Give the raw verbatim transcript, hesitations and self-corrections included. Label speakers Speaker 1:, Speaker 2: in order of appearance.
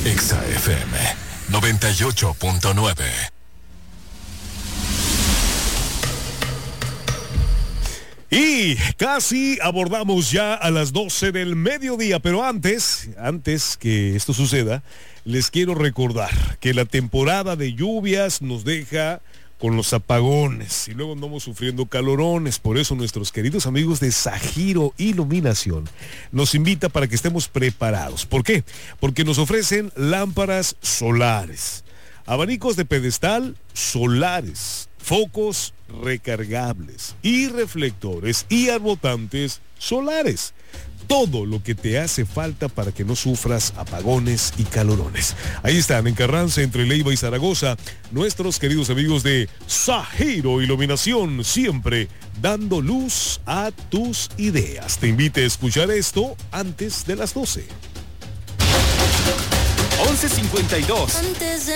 Speaker 1: Exa F M noventa y ocho punto nueve.
Speaker 2: Y casi abordamos ya a las doce del mediodía, pero antes, antes que esto suceda, les quiero recordar que la temporada de lluvias nos deja con los apagones y luego andamos sufriendo calorones. Por eso nuestros queridos amigos de Sajiro Iluminación nos invita para que estemos preparados. ¿Por qué? Porque nos ofrecen lámparas solares, abanicos de pedestal solares, focos recargables y reflectores y arbotantes solares. Todo lo que te hace falta para que no sufras apagones y calorones. Ahí están, en Carranza, entre Leiva y Zaragoza, nuestros queridos amigos de Sajiro Iluminación, siempre dando luz a tus ideas. Te invito a escuchar esto antes de las doce.
Speaker 3: once cincuenta y dos.
Speaker 4: Antes de